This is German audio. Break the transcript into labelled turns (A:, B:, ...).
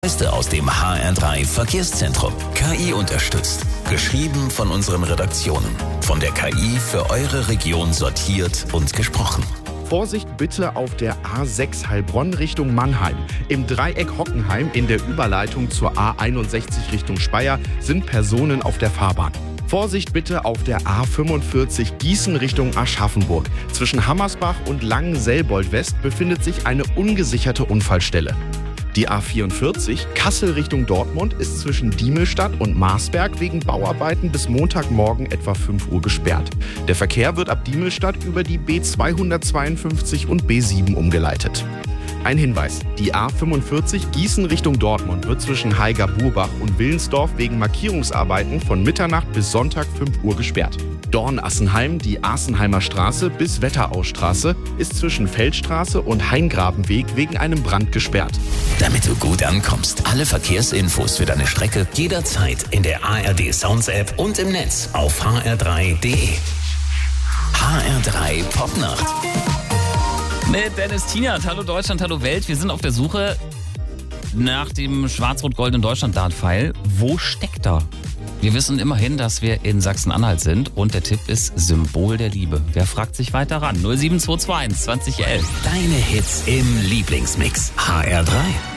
A: Neueste aus dem HR3 Verkehrszentrum. KI unterstützt. Geschrieben von unseren Redaktionen. Von der KI für eure Region sortiert und gesprochen.
B: Vorsicht bitte auf der A6 Heilbronn Richtung Mannheim. Im Dreieck Hockenheim in der Überleitung zur A61 Richtung Speyer sind Personen auf der Fahrbahn. Vorsicht bitte auf der A45 Gießen Richtung Aschaffenburg. Zwischen Hammersbach und Langenselbold West befindet sich eine ungesicherte Unfallstelle. Die A44 Kassel Richtung Dortmund ist zwischen Diemelstadt und Marsberg wegen Bauarbeiten bis Montagmorgen etwa 5 Uhr gesperrt. Der Verkehr wird ab Diemelstadt über die B252 und B7 umgeleitet. Ein Hinweis, die A45 Gießen Richtung Dortmund wird zwischen Haiger-Burbach und Willensdorf wegen Markierungsarbeiten von Mitternacht bis Sonntag 5 Uhr gesperrt. Dorn-Assenheim, die Asenheimer Straße bis Wetteraustraße, ist zwischen Feldstraße und Haingrabenweg wegen einem Brand gesperrt.
A: Damit du gut ankommst, alle Verkehrsinfos für deine Strecke jederzeit in der ARD Sounds App und im Netz auf hr3.de. HR3 Popnacht.
C: Mit Dennis Tienert. Hallo Deutschland, hallo Welt. Wir sind auf der Suche nach dem schwarz-rot-goldenen Deutschland-Dart-Pfeil. Wo steckt er? Wir wissen immerhin, dass wir in Sachsen-Anhalt sind und der Tipp ist Symbol der Liebe. Wer fragt sich weiter ran? 07221 2011.
A: Deine Hits im Lieblingsmix. HR3.